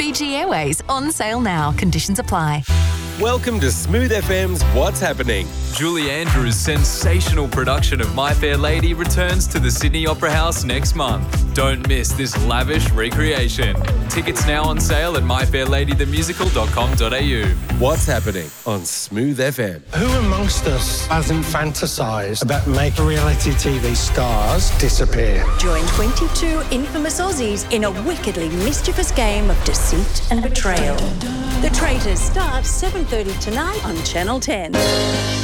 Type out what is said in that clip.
Fiji Airways on sale now. Conditions apply. Welcome to Smooth FM's What's Happening. Julie Andrews' sensational production of My Fair Lady returns to the Sydney Opera House next month. Don't miss this lavish recreation. Tickets now on sale at myfairladythemusical.com.au. What's Happening on Smooth FM. Who amongst us hasn't fantasised about making reality TV stars disappear? Join 22 infamous Aussies in a wickedly mischievous game of deceit and betrayal. The Traitors starts 7:30 tonight on Channel 10.